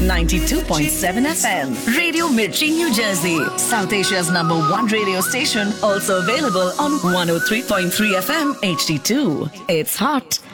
92.7 FM. Radio Mirchi, New Jersey. South Asia's #1 radio station. Also available on 103.3 FM HD2. It's hot